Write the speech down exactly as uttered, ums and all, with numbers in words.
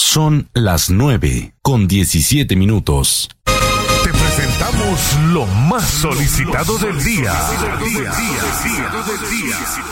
Son las nueve con diecisiete minutos. Te presentamos lo más solicitado del día.